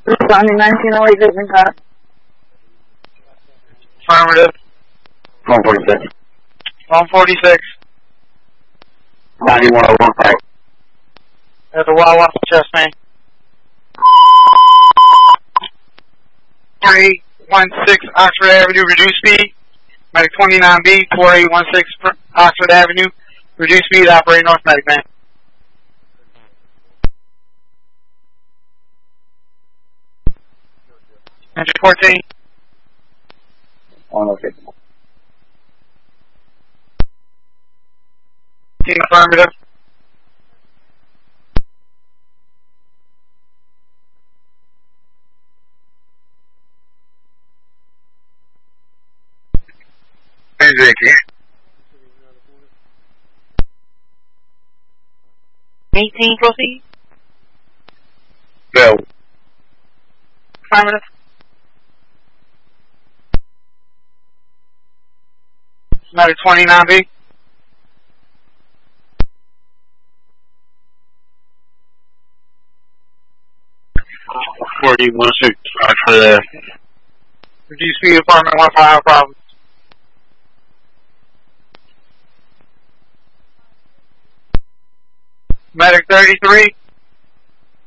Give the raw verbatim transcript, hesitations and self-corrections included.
Responding nineteen oh eight, Vision Car. Affirmative. one forty-six. one forty-six. ninety-one oh one five. At the Wawa, chest main. four eight one six Oxford Avenue, reduce speed. Medic twenty-nine B, four eight one six Oxford Avenue, reduce speed, operate north, medic man. Entry fourteen. On location. Team affirmative. Music here. eighteen, proceed. Go. Affirmative. Medic twenty-nine B. forty one six. For the Reduce speed, apartment one five problem. Medic thirty-three.